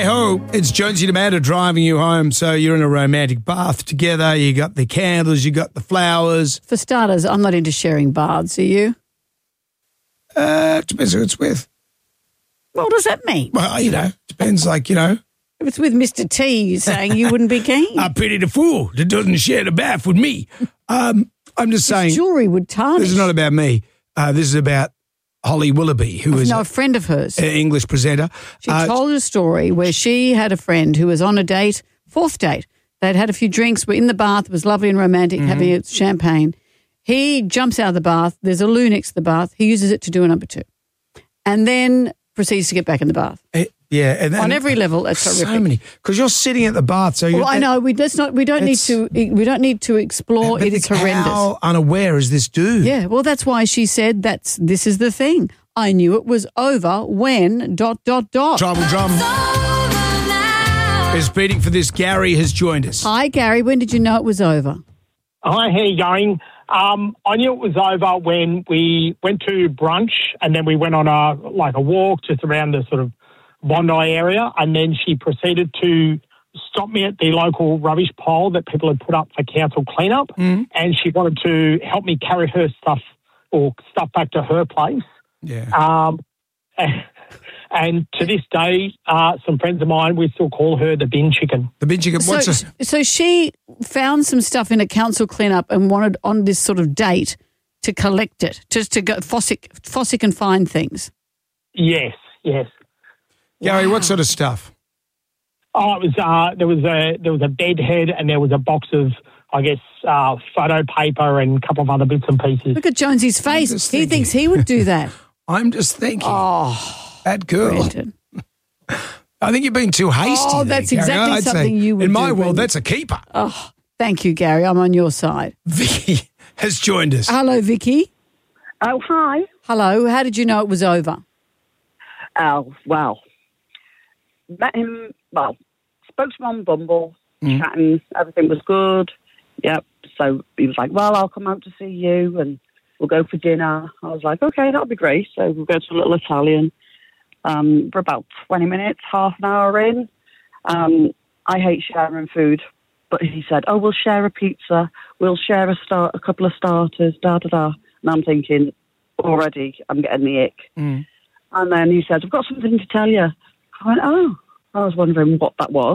Hey ho, it's Jonesy and Amanda driving you home. So you're in a romantic bath together. You got the candles, you got the flowers. For starters, I'm not into sharing baths. Are you? Depends who it's with. What does that mean? Well, depends, If it's with Mr. T, you're saying you wouldn't be keen. I pity the fool that doesn't share the bath with me. I'm just saying. His jewellery would tarnish. This is not about me. This is about Holly Willoughby, who is a friend of hers. An English presenter. She told a story where she had a friend who was on a date, fourth date. They'd had a few drinks, were in the bath, it was lovely and romantic, having a champagne. He jumps out of the bath. There's a loo next to the bath. He uses it to do a number 2. And then proceeds to get back in the bath. And on every level, that's horrific. So many, because you're sitting at the bath. So I know we don't need to explore. It is horrendous. How unaware is this dude? Yeah, well, that's why she said this is the thing. I knew it was over when ... Tribal drum is beating for this. Gary has joined us. Hi, Gary. When did you know it was over? Hi, how you going? I knew it was over when we went to brunch and then we went on a walk just around the sort of Bondi area, and then she proceeded to stop me at the local rubbish pile that people had put up for council cleanup, and she wanted to help me carry her stuff back to her place. Yeah. And to this day, some friends of mine, we still call her the bin chicken. The bin chicken. So she found some stuff in a council cleanup and wanted on this sort of date to collect it, just to go Fossick and find things. Yes. Gary, what sort of stuff? Oh, it was there was a bed head and there was a box of, photo paper and a couple of other bits and pieces. Look at Jonesy's face. He thinks he would do that. I'm just thinking. Oh, that girl. Brendan. I think you're being too hasty. Oh, that's there, exactly something you would do. In my world, Brendan. that's a keeper. Oh, thank you, Gary. I'm on your side. Vicky has joined us. Hello, Vicky. Oh, hi. Hello. How did you know it was over? Oh, well. Met him, spoke to him on Bumble, chatting, everything was good. Yep. So he was like, well, I'll come out to see you and we'll go for dinner. I was like, okay, that'll be great. So we'll go to a little Italian for about 20 minutes, half an hour in. I hate sharing food, but he said, oh, we'll share a pizza. We'll share a couple of starters, And I'm thinking, already I'm getting the ick. And then he said, I've got something to tell you. I went, oh. I was wondering what that was.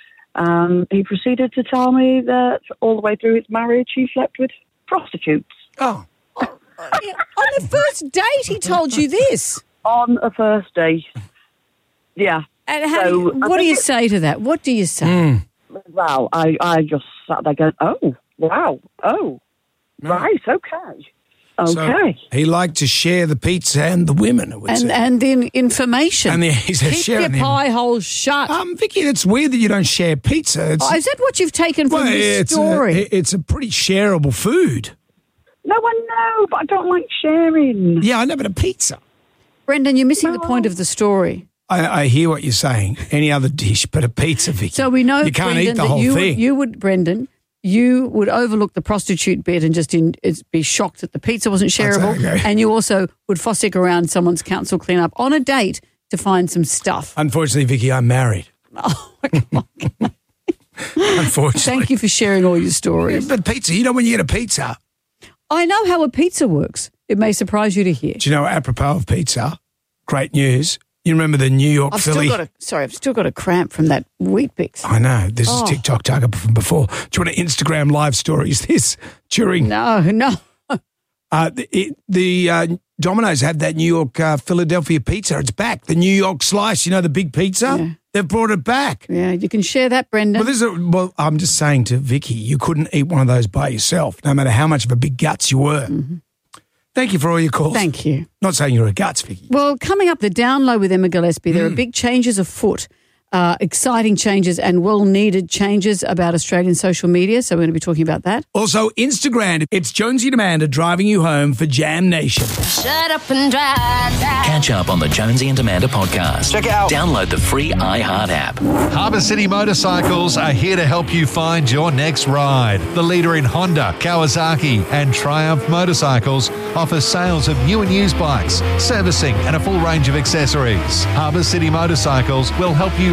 He proceeded to tell me that all the way through his marriage, he slept with prostitutes. Oh. On the first date, he told you this? On a first date. Yeah. And what do you say to that? What do you say? Well, I just sat there going, oh, wow. Oh, right, okay. Okay. So he liked to share the pizza and the women, I would say. And the information. And he said, keep your pie hole shut. Vicky, it's weird that you don't share pizza. Is that what you've taken from this story? It's a pretty shareable food. No, I know, but I don't like sharing. Yeah, I know, but a pizza. Brendan, you're missing the point of the story. I hear what you're saying. Any other dish but a pizza, Vicky. So we know, you can't Brendan, eat the whole thing. Brendan, you would overlook the prostitute bit and just be shocked that the pizza wasn't shareable. Okay. And you also would fossick around someone's council cleanup on a date to find some stuff. Unfortunately, Vicky, I'm married. Oh, my God. Unfortunately. Thank you for sharing all your stories. But pizza, you know when you get a pizza. I know how a pizza works. It may surprise you to hear. Do you know, apropos of pizza, great news. You remember the New York Philly? I've still got a cramp from that Weet-Bix. I know. This is TikTok Tugger from before. Do you want to Instagram live stories this during? No. The Domino's had that New York Philadelphia pizza. It's back. The New York slice, the big pizza? Yeah. They've brought it back. Yeah, you can share that, Brendan. Well, I'm just saying to Vicky, you couldn't eat one of those by yourself, no matter how much of a big guts you were. Mm-hmm. Thank you for all your calls. Thank you. Not saying you're a guts, Vicky. Well, coming up, the Down Low with Emma Gillespie, there are big changes afoot, exciting changes and well-needed changes about Australian social media, so we're going to be talking about that. Also, Instagram, it's Jonesy and Amanda driving you home for Jam Nation. Shut up and drive. Catch up on the Jonesy and Amanda podcast. Check it out. Download the free iHeart app. Harbour City Motorcycles are here to help you find your next ride. The leader in Honda, Kawasaki and Triumph motorcycles offers sales of new and used bikes, servicing and a full range of accessories. Harbour City Motorcycles will help you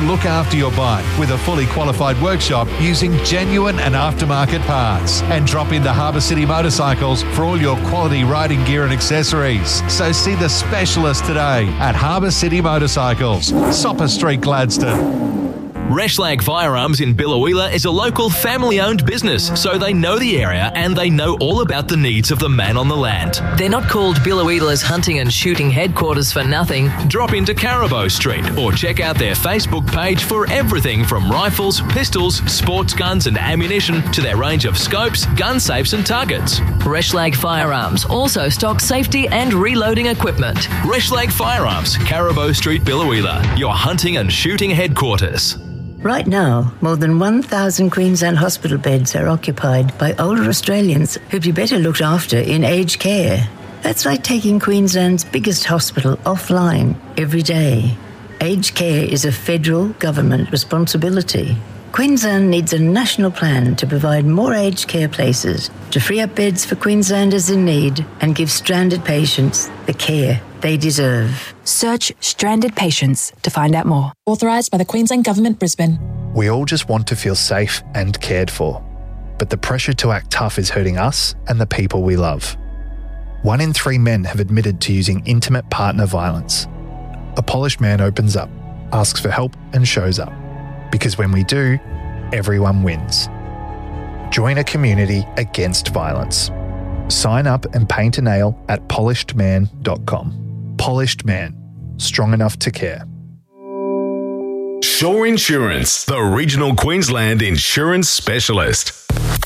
look after your bike with a fully qualified workshop using genuine and aftermarket parts. And drop into Harbour City Motorcycles for all your quality riding gear and accessories. So see the specialist today at Harbour City Motorcycles, Sopper Street, Gladstone. Reshlag Firearms in Biloela is a local family-owned business, so they know the area and they know all about the needs of the man on the land. They're not called Biloela's hunting and shooting headquarters for nothing. Drop into Carabo Street or check out their Facebook page for everything from rifles, pistols, sports guns and ammunition to their range of scopes, gun safes and targets. Reshlag Firearms also stocks safety and reloading equipment. Reshlag Firearms, Carabo Street, Biloela, your hunting and shooting headquarters. Right now, more than 1,000 Queensland hospital beds are occupied by older Australians who'd be better looked after in aged care. That's like taking Queensland's biggest hospital offline every day. Aged care is a federal government responsibility. Queensland needs a national plan to provide more aged care places, to free up beds for Queenslanders in need and give stranded patients the care they deserve. Search Stranded Patients to find out more. Authorised by the Queensland Government, Brisbane. We all just want to feel safe and cared for. But the pressure to act tough is hurting us and the people we love. 1 in 3 men have admitted to using intimate partner violence. A polished man opens up, asks for help and shows up. Because when we do, everyone wins. Join a community against violence. Sign up and paint a nail at polishedman.com. Polished Man. Strong enough to care. Shore Insurance, the regional Queensland insurance specialist.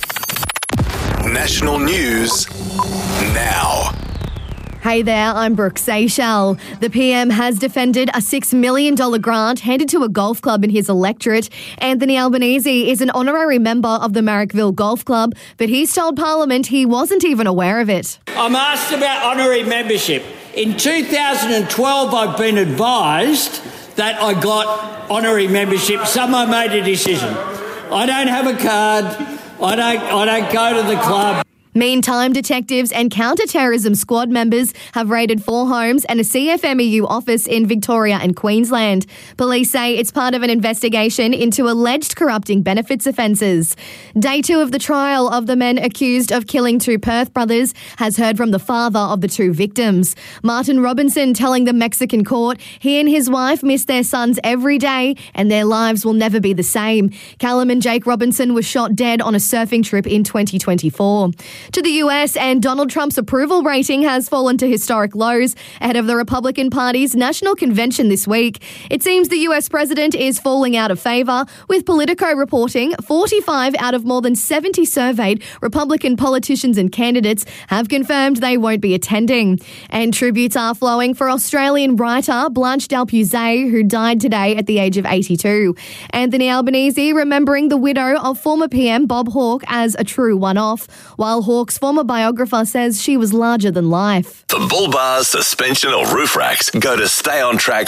National news now. Hey there, I'm Brooke Seychelles. The PM has defended a $6 million grant handed to a golf club in his electorate. Anthony Albanese is an honorary member of the Marrickville Golf Club, but he's told Parliament he wasn't even aware of it. I'm asked about honorary membership. In 2012, I've been advised that I got honorary membership. Someone made a decision. I don't have a card. I don't go to the club. Meantime, detectives and counter-terrorism squad members have raided 4 homes and a CFMEU office in Victoria and Queensland. Police say it's part of an investigation into alleged corrupting benefits offences. Day 2 of the trial of the men accused of killing 2 Perth brothers has heard from the father of the 2 victims. Martin Robinson telling the Mexican court he and his wife miss their sons every day and their lives will never be the same. Callum and Jake Robinson were shot dead on a surfing trip in 2024. To the US, and Donald Trump's approval rating has fallen to historic lows ahead of the Republican Party's national convention this week. It seems the US president is falling out of favour, with Politico reporting 45 out of more than 70 surveyed Republican politicians and candidates have confirmed they won't be attending. And tributes are flowing for Australian writer Blanche Dalpuzay, who died today at the age of 82. Anthony Albanese remembering the widow of former PM Bob Hawke as a true one-off, while Hawke's former biographer says she was larger than life. For bull bars, suspension or roof racks, go to Stay On Track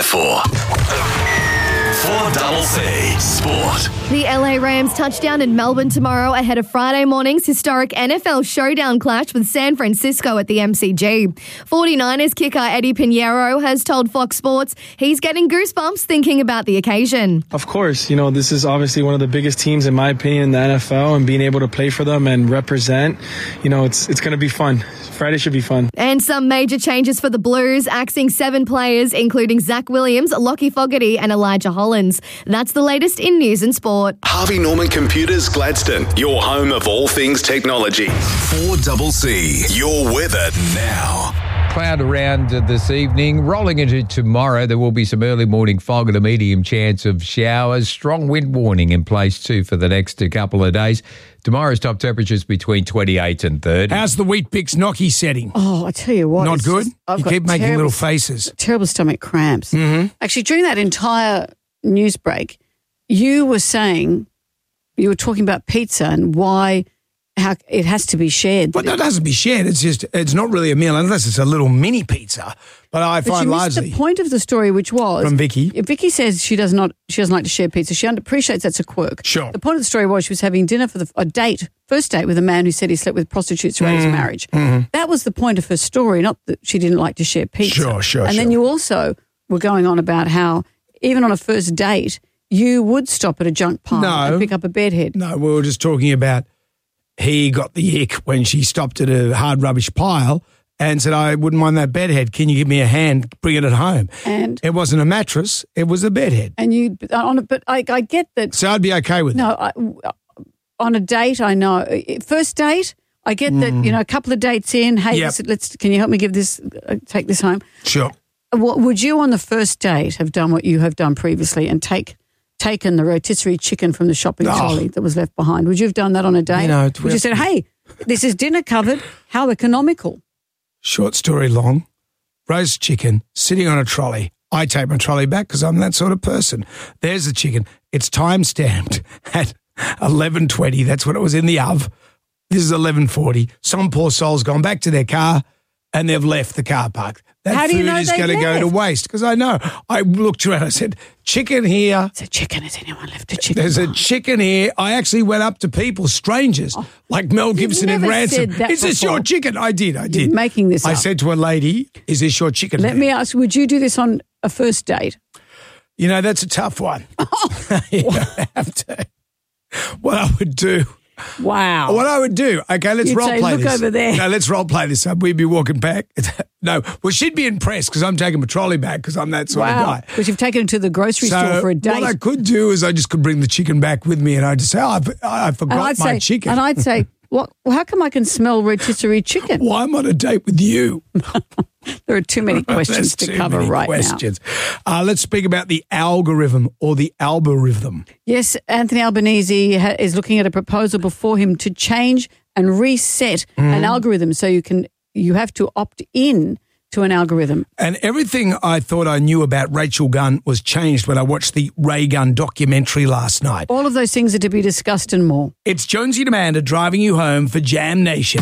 4x4. 4CC Sport. The LA Rams touchdown in Melbourne tomorrow ahead of Friday morning's historic NFL showdown clash with San Francisco at the MCG. 49ers kicker Eddie Pinheiro has told Fox Sports he's getting goosebumps thinking about the occasion. Of course, this is obviously one of the biggest teams in my opinion in the NFL, and being able to play for them and represent, it's going to be fun. Friday should be fun. And some major changes for the Blues, axing 7 players, including Zach Williams, Lockie Fogarty and Elijah Hollins. That's the latest in news and sport. Harvey Norman Computers Gladstone, your home of all things technology. 4CC, your weather now. Cloud around this evening. Rolling into tomorrow, there will be some early morning fog and a medium chance of showers. Strong wind warning in place too for the next couple of days. Tomorrow's top temperatures between 28 and 30. How's the Wheat Bix Gnocchi setting? Oh, I tell you what. Not good? You keep making little faces. Terrible stomach cramps. Mm-hmm. Actually, during that entire news break, you were talking about pizza and how it has to be shared. But no, it doesn't be shared. It's not really a meal unless it's a little mini pizza. But I find largely the point of the story, which was from Vicky. Vicky says she doesn't like to share pizza. She appreciates that's a quirk. Sure. The point of the story was she was having dinner for first date with a man who said he slept with prostitutes throughout his marriage. Mm-hmm. That was the point of her story, not that she didn't like to share pizza. Sure. And then you also were going on about how even on a first date, you would stop at a junk pile and pick up a bedhead. No, we were just talking about he got the ick when she stopped at a hard rubbish pile and said, I wouldn't mind that bedhead. Can you give me a hand, bring it at home? And it wasn't a mattress, it was a bedhead. And but I get that. So I'd be okay with that. On a date, I know. First date, I get that, a couple of dates in, hey, can you help me take this home? Sure. Would you on the first date have done what you have done previously and taken the rotisserie chicken from the shopping trolley that was left behind? Would you have done that on a date? Would you said, hey, this is dinner covered, how economical? Short story long, roast chicken sitting on a trolley. I take my trolley back because I'm that sort of person. There's the chicken. It's time-stamped at 11:20. That's when it was in the oven. This is 11:40. Some poor soul's gone back to their car and they've left the car park. That food is going to go to waste because I know. I looked around. I said, chicken here. It's a chicken. Has anyone left a chicken? There's a chicken here. I actually went up to people, strangers, like Mel Gibson in Ransom. Is this your chicken? I did. You're making this up. I said to a lady, is this your chicken? Let me ask, would you do this on a first date? That's a tough one. You don't have to. What I would do. Wow. What I would do. Okay, let's role play this. Look over there. No, let's role play this. We'd be walking back. No, well, she'd be impressed because I'm taking my trolley back because I'm that sort of guy. Because you've taken it to the grocery store for a date. What I could do is I just could bring the chicken back with me and I'd just say, I forgot my chicken. And I'd say, how come I can smell rotisserie chicken? Well, I'm on a date with you. There are too many questions to cover right now. Let's speak about the algorithm or the algorithm. Yes, Anthony Albanese is looking at a proposal before him to change and reset an algorithm so you have to opt in to an algorithm. And everything I thought I knew about Rachel Gunn was changed when I watched the Ray Gunn documentary last night. All of those things are to be discussed and more. It's Jonesy and Amanda driving you home for Jam Nation.